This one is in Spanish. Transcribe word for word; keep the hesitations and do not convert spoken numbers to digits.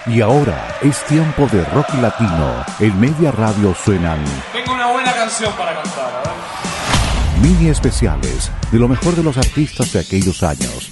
Y ahora es tiempo de rock latino. En Media Radio suenan... Tengo una buena canción para cantar, a ver. Mini especiales de lo mejor de los artistas de aquellos años.